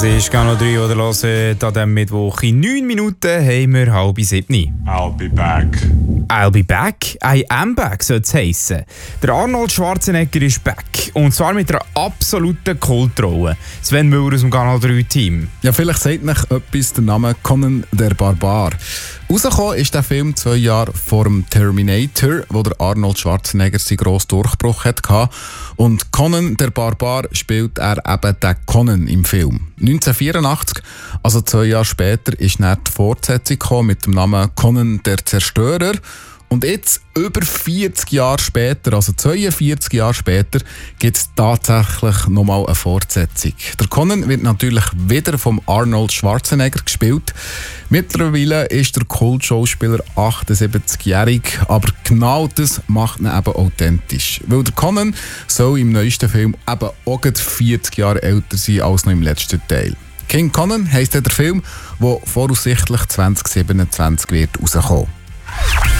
Es ist genau 3 oder hören. An diesem Mittwoch in 9 Minuten haben wir 6:30. I'll be back. I'll be back, I am back, soll es heissen. Der Arnold Schwarzenegger ist back. Und zwar mit einer absoluten Kultrolle. Sven Müller aus dem Kanal 3-Team. Ja, vielleicht sagt euch etwas der Name Conan der Barbar. Rausgekommen ist der Film 2 Jahre vor dem Terminator, wo der Arnold Schwarzenegger seinen grossen Durchbruch hatte. Und Conan der Barbar spielt er eben den Conan im Film. 1984, also 2 Jahre später, ist dann die Fortsetzung gekommen mit dem Namen Conan der Zerstörer. Und jetzt, über 40 Jahre später, also 42 Jahre später, gibt es tatsächlich nochmal eine Fortsetzung. Der Conan wird natürlich wieder vom Arnold Schwarzenegger gespielt. Mittlerweile ist der Kultschauspieler 78-jährig, aber genau das macht ihn eben authentisch. Weil der Conan soll im neuesten Film eben auch 40 Jahre älter sein als noch im letzten Teil. King Conan heisst der Film, der voraussichtlich 2027 wird rauskommen.